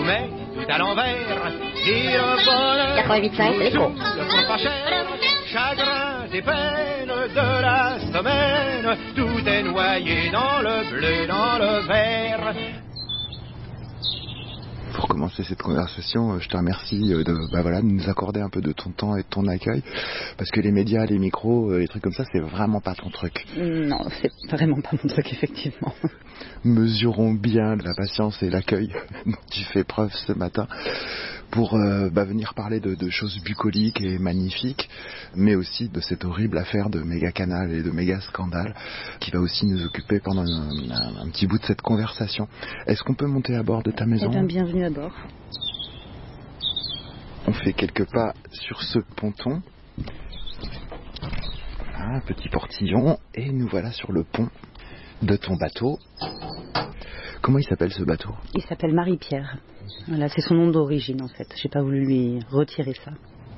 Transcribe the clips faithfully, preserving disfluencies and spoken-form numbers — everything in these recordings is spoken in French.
mais tout à l'envers. Et le bonheur quatre-vingt-huit virgule cinq, c'est l'écho. le font pas cher. Chagrin et peine de la semaine, tout est noyé dans le bleu, dans le vert. Pour commencer cette conversation, je te remercie de, bah voilà, de nous accorder un peu de ton temps et de ton accueil, parce que les médias, les micros, les trucs comme ça, c'est vraiment pas ton truc. Non, c'est vraiment pas mon truc, effectivement. Mesurons bien la patience et l'accueil dont tu fais preuve ce matin pour euh, bah, venir parler de, de choses bucoliques et magnifiques, mais aussi de cette horrible affaire de méga canal et de méga scandale qui va aussi nous occuper pendant un, un, un petit bout de cette conversation. Est-ce qu'on peut monter à bord de ta maison ? Eh bien, bienvenue à bord. On fait quelques pas sur ce ponton. Un petit portillon et nous voilà sur le pont de ton bateau. Comment il s'appelle ce bateau ? Il s'appelle Marie-Pierre. Voilà, c'est son nom d'origine en fait. J'ai pas voulu lui retirer ça.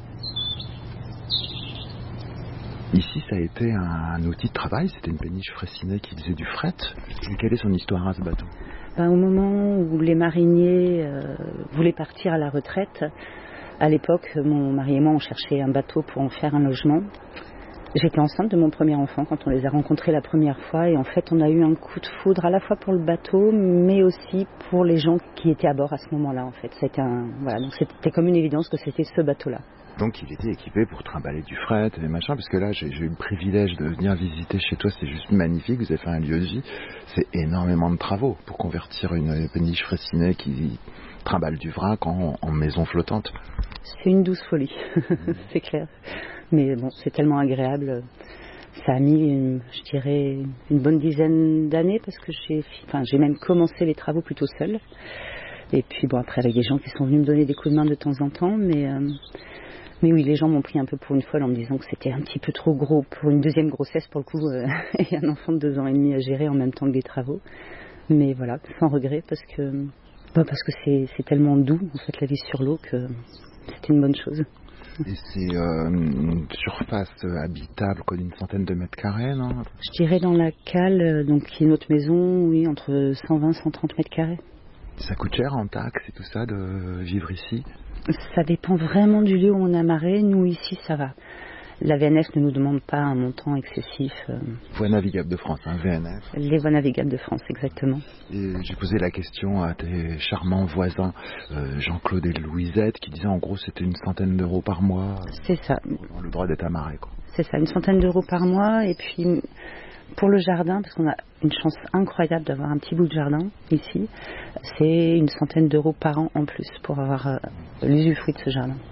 Ici, ça a été un, un outil de travail. C'était une péniche Fraissinet qui faisait du fret. Et quelle est son histoire à ce bateau ? Ben, au moment où les mariniers euh, voulaient partir à la retraite, à l'époque, mon mari et moi, on cherchait un bateau pour en faire un logement. J'étais enceinte de mon premier enfant quand on les a rencontrés la première fois et en fait on a eu un coup de foudre à la fois pour le bateau mais aussi pour les gens qui étaient à bord à ce moment-là en fait. C'était un, voilà, donc c'était comme une évidence que c'était ce bateau-là. Donc il était équipé pour trimballer du fret et des machins, parce que là j'ai, j'ai eu le privilège de venir visiter chez toi, c'est juste magnifique, vous avez fait un lieu de vie, c'est énormément de travaux pour convertir une péniche Fraissinet qui trimballe du vrac en, en maison flottante. C'est une douce folie, c'est clair. Mais bon, c'est tellement agréable. Ça a mis, une, je dirais, une bonne dizaine d'années parce que j'ai, enfin, j'ai même commencé les travaux plutôt seule. Et puis bon, après avec des gens qui sont venus me donner des coups de main de temps en temps. Mais, euh, mais oui, les gens m'ont pris un peu pour une folle en me disant que c'était un petit peu trop gros pour une deuxième grossesse pour le coup euh, et un enfant de deux ans et demi à gérer en même temps que des travaux. Mais voilà, sans regret parce que, bah, parce que c'est, c'est tellement doux en fait la vie sur l'eau que c'est une bonne chose. Et c'est euh, une surface habitable quoi, d'une centaine de mètres carrés, non ? Je dirais dans la cale, donc qui est notre maison, oui, entre cent vingt et cent trente mètres carrés. Ça coûte cher en taxes et tout ça de vivre ici ? Ça dépend vraiment du lieu où on a marré. Nous ici, ça va. La V N F ne nous demande pas un montant excessif. Voies navigables de France, hein, V N F. Les voies navigables de France, exactement. Et j'ai posé la question à tes charmants voisins, euh, Jean-Claude et Louisette, qui disaient en gros c'était une centaine d'euros par mois. C'est ça. Le droit d'être amarré, quoi. C'est ça, une centaine d'euros par mois. Et puis pour le jardin, parce qu'on a une chance incroyable d'avoir un petit bout de jardin ici, c'est une centaine d'euros par an en plus pour avoir euh, l'usufruit de ce jardin.